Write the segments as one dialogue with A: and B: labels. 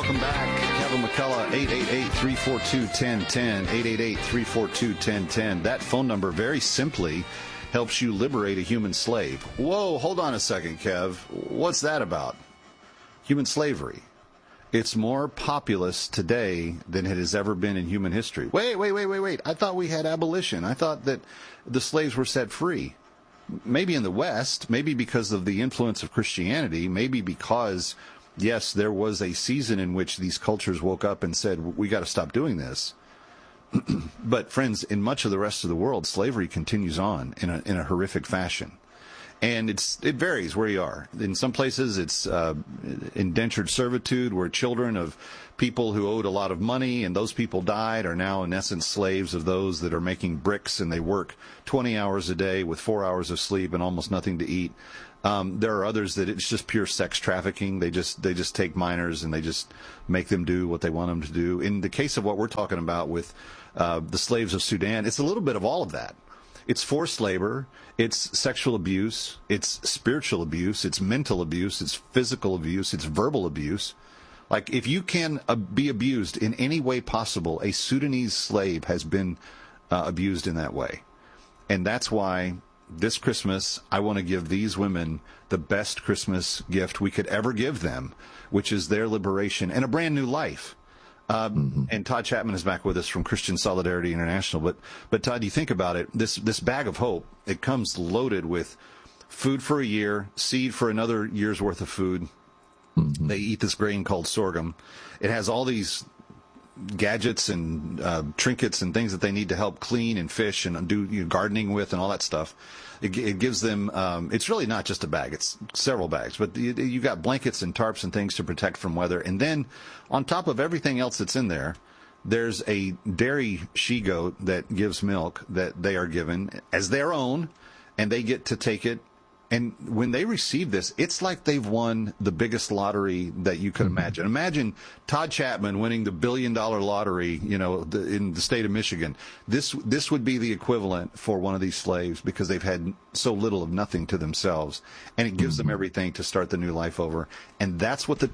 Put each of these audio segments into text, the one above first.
A: Welcome back. Kevin McCullough, 888-342-1010, 888-342-1010. That phone number very simply helps you liberate a human slave. Whoa, hold on a second, Kev. What's that about? Human slavery. It's more populous today than it has ever been in human history. Wait. I thought we had abolition. I thought that the slaves were set free. Maybe in the West, maybe because of the influence of Christianity, maybe because, yes, there was a season in which these cultures woke up and said, we got to stop doing this. But, friends, in much of the rest of the world, slavery continues on in a horrific fashion. And it varies where you are. In some places, it's indentured servitude, where children of people who owed a lot of money and those people died are now, in essence, slaves of those that are making bricks, and they work 20 hours a day with 4 hours of sleep and almost nothing to eat. There are others that it's just pure sex trafficking. They just take minors and they just make them do what they want them to do. In the case of what we're talking about with the slaves of Sudan, it's a little bit of all of that. It's forced labor, it's sexual abuse, it's spiritual abuse, it's mental abuse, it's physical abuse, it's verbal abuse. Like, if you can be abused in any way possible, a Sudanese slave has been abused in that way. And that's why this Christmas, I want to give these women the best Christmas gift we could ever give them, which is their liberation and a brand new life. And Todd Chapman is back with us from Christian Solidarity International. But Todd, you think about it, this bag of hope, it comes loaded with food for a year, seed for another year's worth of food. Mm-hmm. They eat this grain called sorghum. It has all these gadgets and trinkets and things that they need to help clean and fish and do gardening with and all that stuff. It gives them, it's really not just a bag, it's several bags, but you got blankets and tarps and things to protect from weather. And then on top of everything else that's in there, there's a dairy she-goat that gives milk that they are given as their own, and they get to take it. And when they receive this, it's like they've won the biggest lottery that you could imagine. Imagine Todd Chapman winning the $1 billion lottery, in the state of Michigan. This would be the equivalent for one of these slaves, because they've had so little of nothing to themselves, and it gives them everything to start the new life over. And that's what the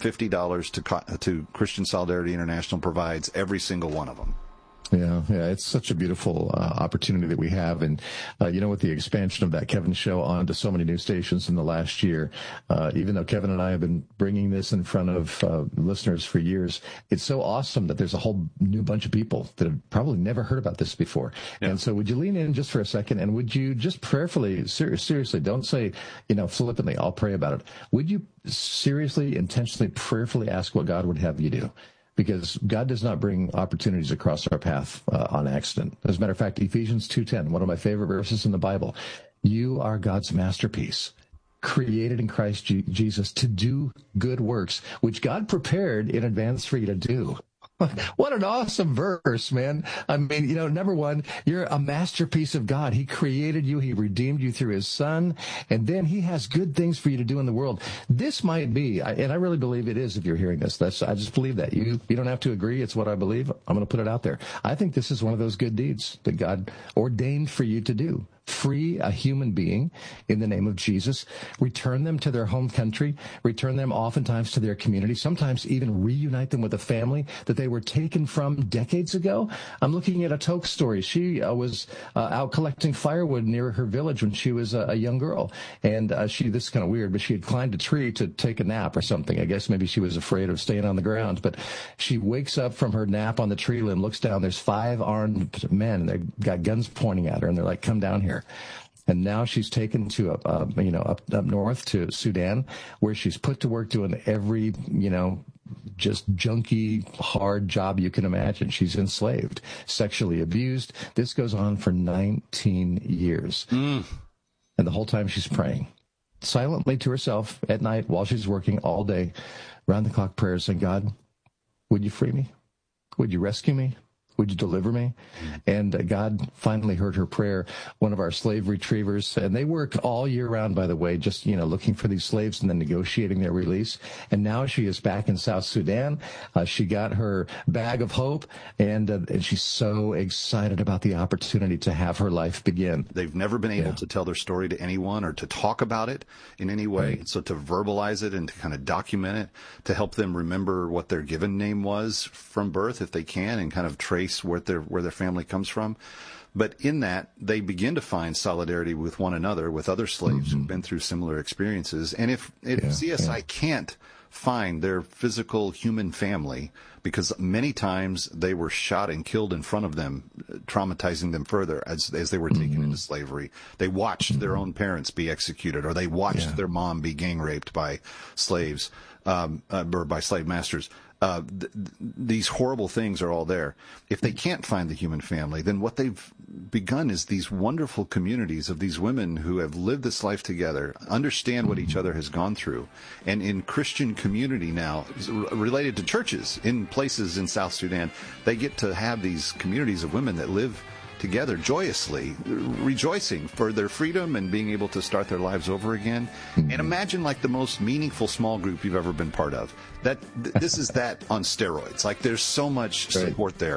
A: $250 to Christian Solidarity International provides every single one of them.
B: Yeah, it's such a beautiful opportunity that we have. And, with the expansion of that Kevin show onto so many new stations in the last year, even though Kevin and I have been bringing this in front of listeners for years, it's so awesome that there's a whole new bunch of people that have probably never heard about this before. Yeah. And so would you lean in just for a second, and would you just prayerfully, seriously, don't say, flippantly, I'll pray about it. Would you seriously, intentionally, prayerfully ask what God would have you do? Because God does not bring opportunities across our path on accident. As a matter of fact, Ephesians 2:10, one of my favorite verses in the Bible, you are God's masterpiece, created in Christ Jesus to do good works, which God prepared in advance for you to do. What an awesome verse, man. I mean, number one, you're a masterpiece of God. He created you. He redeemed you through his son. And then he has good things for you to do in the world. This might be, and I really believe it is if you're hearing this. I just believe that. You don't have to agree. It's what I believe. I'm going to put it out there. I think this is one of those good deeds that God ordained for you to do. Free a human being in the name of Jesus, return them to their home country, return them oftentimes to their community, sometimes even reunite them with a family that they were taken from decades ago. I'm looking at a Toke story. She was out collecting firewood near her village when she was a young girl. And this is kind of weird, but she had climbed a tree to take a nap or something. I guess maybe she was afraid of staying on the ground. But she wakes up from her nap on the tree limb, looks down. There's 5 armed men, and they've got guns pointing at her, and they're like, come down here. And now she's taken to up north to Sudan, where she's put to work doing every, just junky, hard job you can imagine. She's enslaved, sexually abused. This goes on for 19 years. And the whole time she's praying silently to herself at night while she's working all day, round the clock prayers saying, God, would you free me? Would you rescue me? would you deliver me? And God finally heard her prayer. One of our slave retrievers, and they work all year round, by the way, just, looking for these slaves and then negotiating their release. And now she is back in South Sudan. She got her bag of hope, and she's so excited about the opportunity to have her life begin.
A: They've never been able to tell their story to anyone or to talk about it in any way. Right. So to verbalize it and to kind of document it, to help them remember what their given name was from birth, if they can, and kind of trace where their family comes from. But in that, they begin to find solidarity with one another, with other slaves who've been through similar experiences. And if CSI can't find their physical human family, because many times they were shot and killed in front of them, traumatizing them further as they were taken into slavery. They watched their own parents be executed, or they watched their mom be gang raped by slaves, or by slave masters. These horrible things are all there. If they can't find the human family, then what they've begun is these wonderful communities of these women who have lived this life together, understand what each other has gone through. And in Christian community now, related to churches in places in South Sudan, they get to have these communities of women that live together joyously, rejoicing for their freedom and being able to start their lives over again. And imagine like the most meaningful small group you've ever been part of. This is that on steroids. Like there's so much support there.